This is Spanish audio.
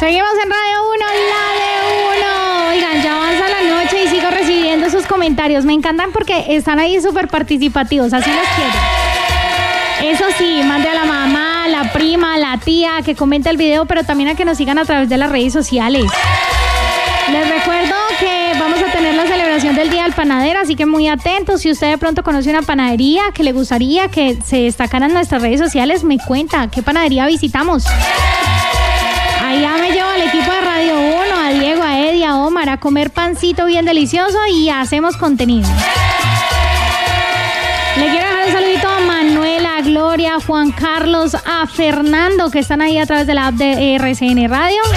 Seguimos en Radio 1, la de 1. Oigan, ya avanza la noche y sigo recibiendo sus comentarios. Me encantan porque están ahí súper participativos, así los quiero. Eso sí, mande a la mamá, a la prima, a la tía, que comente el video, pero también a que nos sigan a través de las redes sociales. Les recuerdo que vamos a tener la celebración del Día del Panadero, así que muy atentos. Si usted de pronto conoce una panadería que le gustaría que se destacara en nuestras redes sociales, me cuenta qué panadería visitamos. Allá me llevo al equipo de Radio 1, a Diego, a Eddie, a Omar, a comer pancito bien delicioso y hacemos contenido. Le quiero dejar un saludito a Manuela, a Gloria, a Juan Carlos, a Fernando, que están ahí a través de la app de RCN Radio.